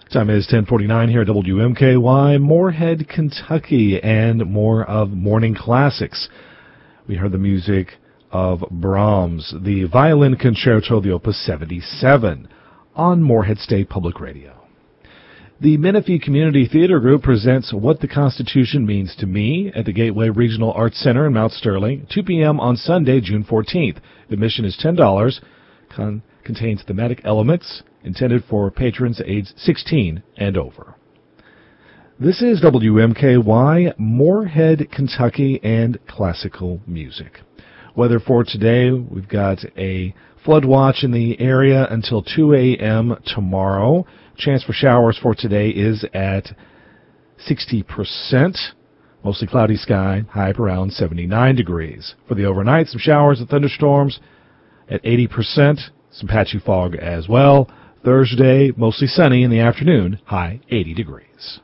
Time is 10:49 here at WMKY, Moorhead, Kentucky, and more of Morning Classics. We heard the music of Brahms, the Violin Concerto, the Opus 77, on Moorhead State Public Radio. The Menifee Community Theater Group presents What the Constitution Means to Me at the Gateway Regional Arts Center in Mount Sterling, 2 p.m. on Sunday, June 14th. Admission is $10, contains thematic elements intended for patrons aged 16 and over. This is WMKY, Moorhead, Kentucky, and classical music. Weather for today, we've got a flood watch in the area until 2 a.m. tomorrow. Chance for showers for today is at 60%. Mostly cloudy sky, high up around 79 degrees. For the overnight, some showers and thunderstorms at 80%. Some patchy fog as well. Thursday, mostly sunny in the afternoon, high 80 degrees.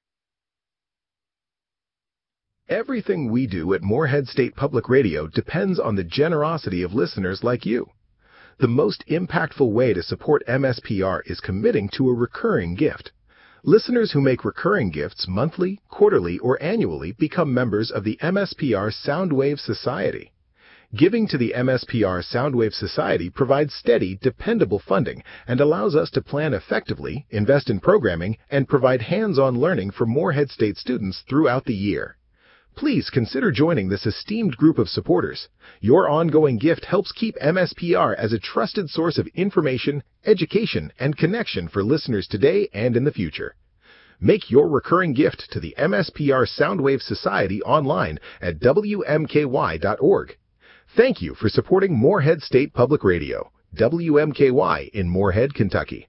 Everything we do at Moorhead State Public Radio depends on the generosity of listeners like you. The most impactful way to support MSPR is committing to a recurring gift. Listeners who make recurring gifts monthly, quarterly, or annually become members of the MSPR Soundwave Society. Giving to the MSPR Soundwave Society provides steady, dependable funding and allows us to plan effectively, invest in programming, and provide hands-on learning for Moorhead State students throughout the year. Please consider joining this esteemed group of supporters. Your ongoing gift helps keep MSPR as a trusted source of information, education, and connection for listeners today and in the future. Make your recurring gift to the MSPR Soundwave Society online at WMKY.org. Thank you for supporting Moorhead State Public Radio, WMKY in Moorhead, Kentucky.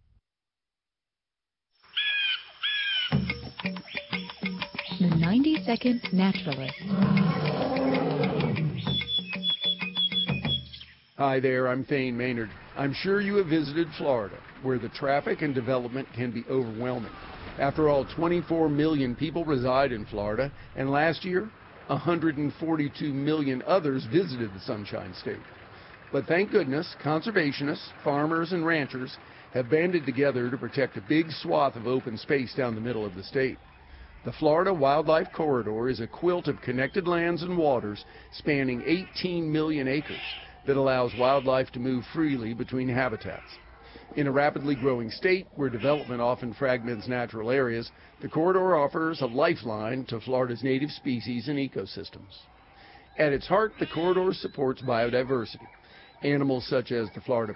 The 90-second Naturalist. Hi there, I'm Thane Maynard. I'm sure you have visited Florida, where the traffic and development can be overwhelming. After all, 24 million people reside in Florida, and last year, 142 million others visited the Sunshine State. But thank goodness, conservationists, farmers, and ranchers have banded together to protect a big swath of open space down the middle of the state. The Florida Wildlife Corridor is a quilt of connected lands and waters spanning 18 million acres that allows wildlife to move freely between habitats. In a rapidly growing state where development often fragments natural areas, the corridor offers a lifeline to Florida's native species and ecosystems. At its heart, the corridor supports biodiversity. Animals such as the Florida